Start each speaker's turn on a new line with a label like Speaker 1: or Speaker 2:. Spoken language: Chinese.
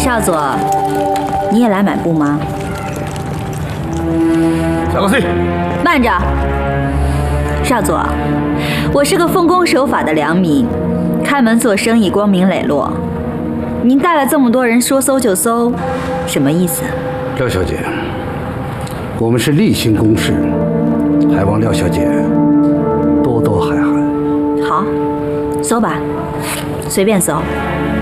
Speaker 1: 少佐，你也来买布吗？
Speaker 2: 下个去。
Speaker 1: 慢着，少佐，我是个奉公守法的良民，开门做生意光明磊落。您带了这么多人说搜就搜，什么意思？
Speaker 2: 廖小姐，我们是立心公事，还望廖小姐多多海涵。
Speaker 1: 好，搜吧，随便搜。